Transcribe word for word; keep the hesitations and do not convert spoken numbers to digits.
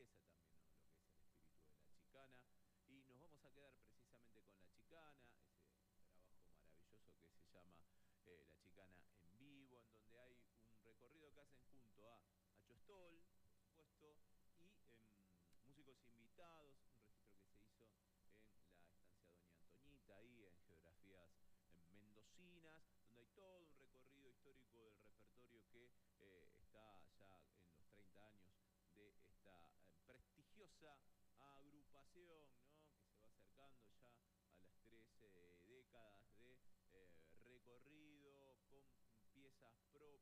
expresa también, ¿no?, lo que es el espíritu de la chicana. Y nos vamos a quedar precisamente con la chicana, ese trabajo maravilloso que se llama eh, La Chicana en Vivo, en donde hay un recorrido que hacen junto a Acho Stoll, por supuesto, y eh, músicos invitados, un registro que se hizo en la estancia Doña Antoñita, ahí en Geografías Mendocinas, donde hay todo un recorrido histórico del repertorio que eh, está ya en los treinta años de esta eh, prestigiosa agrupación, ¿no?, que se va acercando ya a las trece décadas de eh, recorrido con piezas propias.